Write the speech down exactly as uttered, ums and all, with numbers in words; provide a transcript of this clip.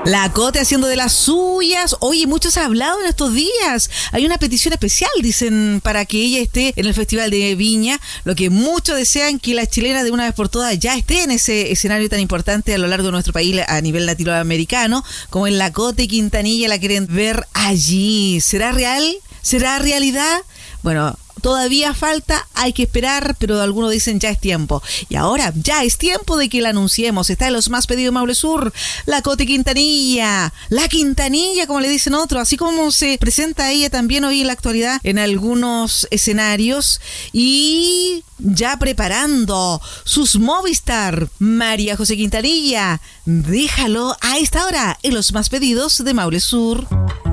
La Cote haciendo de las suyas. Oye, mucho se ha hablado en estos días. Hay una petición especial, dicen, para que ella esté en el Festival de Viña. Lo que muchos desean, que la chilena de una vez por todas ya esté en ese escenario tan importante a lo largo de nuestro país a nivel latinoamericano, como en la Cote Quintanilla la quieren ver allí. ¿Será real? ¿Será realidad? Bueno, todavía falta, hay que esperar, pero algunos dicen ya es tiempo. Y ahora ya es tiempo de que la anunciemos. Está en los más pedidos de Maule Sur, la Cote Quintanilla, la Quintanilla, como le dicen otros, así como se presenta ella también hoy en la actualidad en algunos escenarios. Y ya preparando sus Movistar, María José Quintanilla, déjalo a esta hora en los más pedidos de Maule Sur.